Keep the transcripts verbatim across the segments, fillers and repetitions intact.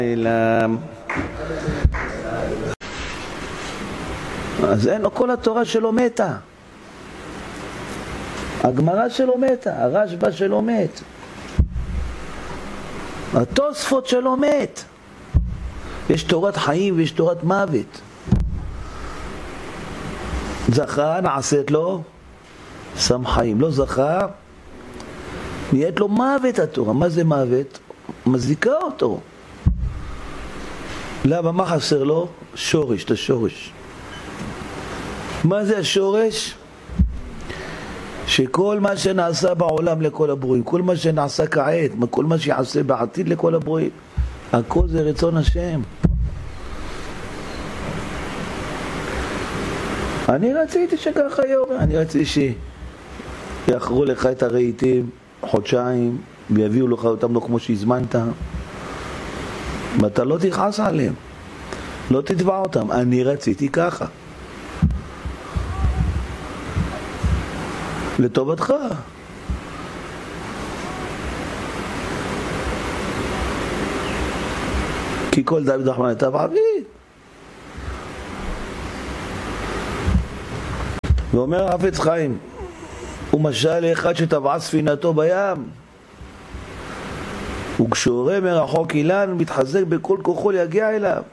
אז אין לו, כל התורה שלו מתה, הגמרא שלו מתה, הרשב"א שלו מת, התוספות שלו מת. יש תורת חיים ויש תורת מוות. זכה נעשית לו שם חיים, לא זכה נהיית לו מוות התורה. מה זה מוות? מזיקה אותו. למה? מה חסר לו? שורש, את השורש. מה זה השורש? שכל מה שנעשה בעולם לכל הברואים, כל מה שנעשה כעת, כל מה שיעשה בעתיד לכל הברואים, הכל זה רצון השם. אני רציתי שככה יורה, אני רציתי שיאחרו לך את הרהיטים חודשיים ויביאו לך אותם לא כמו שהזמנת, ואתה לא תכעס עליהם, לא תתבע אותם. אני רציתי ככה לטובתך. כי כל דוד רחמן הייתה בעביד. ואומר החפץ חיים, הוא משל לאחד שטבעה ספינתו בים, וכשהורה מרחוק אילן מתחזק בכל כוחו להגיע אליו,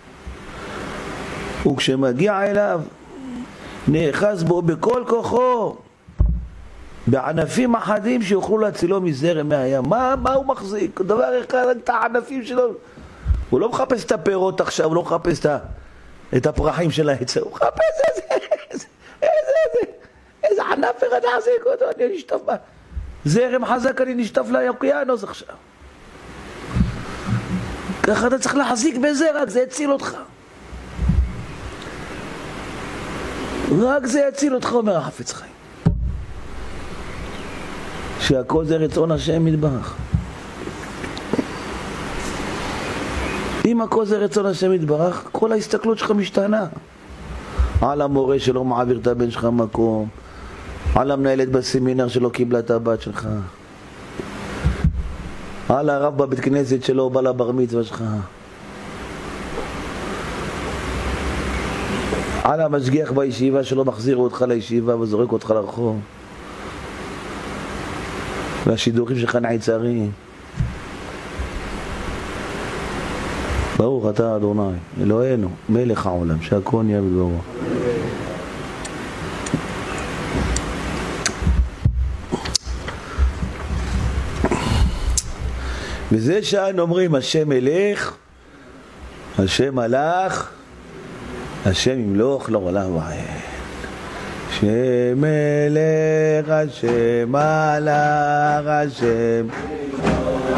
וכשמגיע אליו נאחז בו בכל כוחו בענפים אחדים שיוכלו להצילו מזרם מהים. מה, מה הוא מחזיק? דבר אחד, את הענפים שלו. הוא לא מחפש את הפירות עכשיו, הוא לא מחפש את, את הפרחים של העץ, הוא מחפש איזה, איזה, איזה, איזה, איזה ענף אחד להחזיק אותו. אני נשטף בה זרם חזק, אני נשטף לאוקיינוס עכשיו. ככה אתה צריך להחזיק בזה, רק זה יציל אותך, רק זה יציל אותך, אומר החפץ חיים, שהכל זה רצון השם יתברך. אם הכל זה רצון השם יתברך, כל ההסתכלות שלך משתנה. על המורה שלא מעביר את הבן שלך מקום, על המנהלת בסמינר שלא קיבלה את הבת שלך, על הרב בבית כנסת שלא בא לבר מצווה שלך, על המשגיח בישיבה שלא מחזיר אותך לישיבה וזורק אותך לרחוב, והשידוכים שלך נעצרים. ברוך אתה אדוני אלוהינו מלך העולם שהכל נהיה בדברו. וזה שאנו אומרים השם מלך, השם מלך, השם ימלוך לעולם ועד. השם מלך, השם מלך, השם